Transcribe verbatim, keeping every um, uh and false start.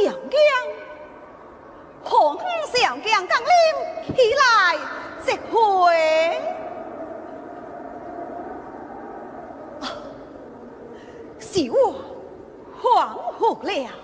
小将，红小将将领起来即回。啊，是我恍惚了。